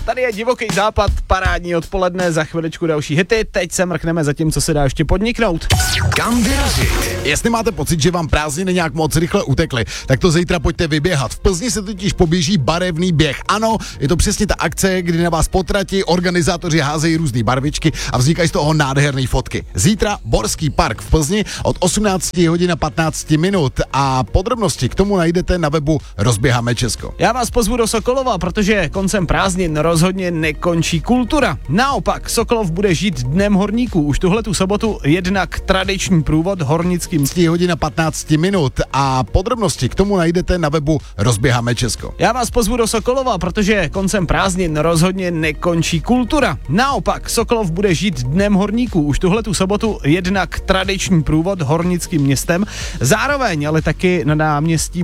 Tady je Divoký západ, parádní odpoledne, za chviličku další hity, teď se mrkneme za tím, co se dá ještě podniknout. Kam vyrazit? Jestli máte pocit, že vám prázdniny nějak moc rychle utekly, tak to zítra pojďte vyběhat. V Plzni se totiž poběží barevný běh. Ano, je to přesně ta akce, kdy na vás potratí, organizátoři házejí různé barvičky a vznikají z toho nádherné fotky. Zítra Borský park v Plzni od 18 hodin a 15 minut a podrobnosti k tomu najdete na webu Rozběháme Česko. Já vás pozvu do Sokolova, protože koncem prázdnin rozhodně nekončí kultura. Naopak, Sokolov bude žít dnem horníků. Už tuhletu sobotu jednak tradiční průvod hornickým hodin a 15 minut a podrobnosti k tomu najdete na webu Rozběháme Česko. Já vás pozvu do Sokolova, protože koncem prázdnin rozhodně nekončí kultura. Naopak, Sokolov bude žít dnem horníků. Už tuhletu sobotu jednak tradiční průvod hornickým městem, zároveň ale taky na náměstí